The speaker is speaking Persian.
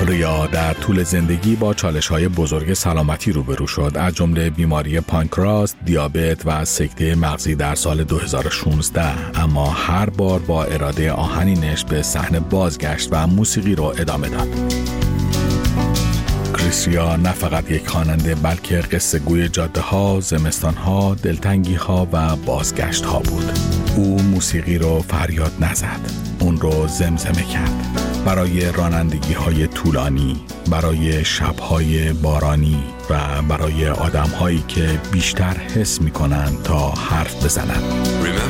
ریا در طول زندگی با چالش‌های بزرگ سلامتی روبرو شد، از جمله بیماری پانکراس، دیابت و سکته مغزی در سال 2016. اما هر بار با اراده آهنینش به صحنه بازگشت و موسیقی رو ادامه داد. کریس ریا نه فقط یک خواننده بلکه قصه گوی جاده ها، زمستان ها، دلتنگی ها و بازگشت ها بود. او موسیقی رو فریاد نزد، اون رو زمزمه کرد. برای رانندگی های طولانی، برای شب‌های بارانی و برای آدم‌هایی که بیشتر حس می‌کنن تا حرف بزنن.